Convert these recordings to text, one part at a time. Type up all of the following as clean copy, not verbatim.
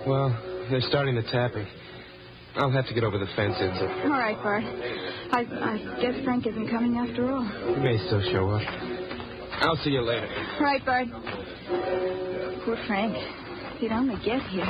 Well, they're starting the tapping. I'll have to get over the fence, Itza. All right, Bart. I guess Frank isn't coming after all. He may still show up. I'll see you later. All right, Bart. Poor Frank. If he'd only get here.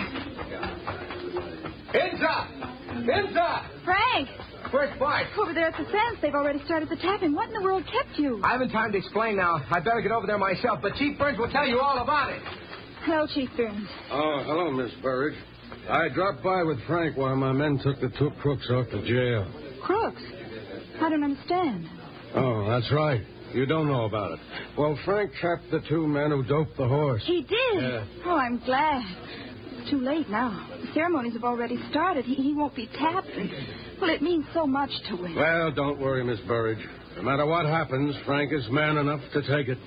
Itza! Frank! Where's Bart? Over there at the fence. They've already started the tapping. What in the world kept you? I haven't time to explain now. I'd better get over there myself, but Chief Burns will tell you all about it. Hello, Chief Burns. Oh, hello, Miss Burridge. I dropped by with Frank while my men took the two crooks off to jail. Crooks? I don't understand. Oh, that's right. You don't know about it. Well, Frank trapped the two men who doped the horse. He did? Yeah. Oh, I'm glad. It's too late now. The ceremonies have already started. He won't be tapped. Well, it means so much to him. Well, don't worry, Miss Burridge. No matter what happens, Frank is man enough to take it.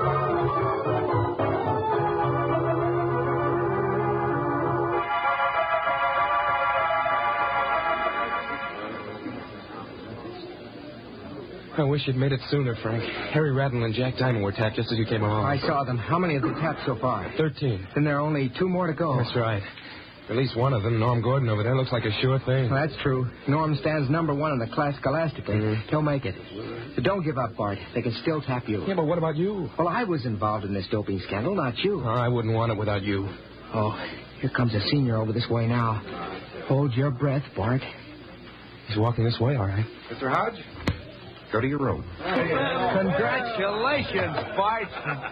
I wish you'd made it sooner, Frank. Harry Rattle and Jack Diamond were tapped just as you came along. I saw them. How many have they tapped so far? 13. Then there are only 2 more to go. That's right. At least one of them, Norm Gordon over there, looks like a sure thing. Well, that's true. Norm stands number 1 in the class scholastically. Mm-hmm. He'll make it. But don't give up, Bart. They can still tap you. Yeah, but what about you? Well, I was involved in this doping scandal, not you. I wouldn't want it without you. Oh, here comes a senior over this way now. Hold your breath, Bart. He's walking this way, all right. Mr. Hodge, go to your room. Congratulations, Bart.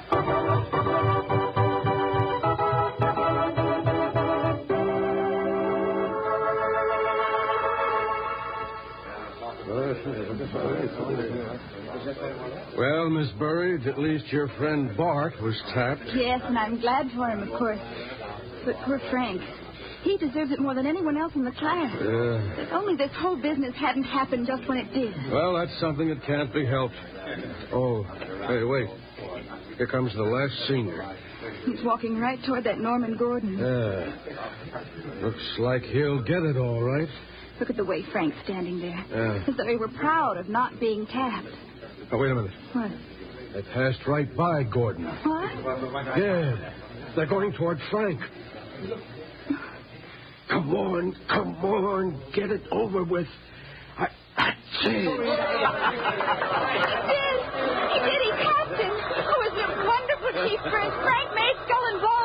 Well, Miss Burridge, at least your friend Bart was tapped. Yes, and I'm glad for him, of course. But poor Frank. He deserves it more than anyone else in the class. If only this whole business hadn't happened just when it did. Well, that's something that can't be helped. Oh, hey, wait. Here comes the last senior. He's walking right toward that Norman Gordon. Looks like he'll get it all right. Look at the way Frank's standing there. Yeah. As though he were proud of not being tapped. Oh, wait a minute. What? They passed right by Gordon. What? Yeah, they're going toward Frank. Come on, get it over with. I say. He did! He tapped him! Oh, isn't it wonderful, Chief Burns? Frank made Skull and Ball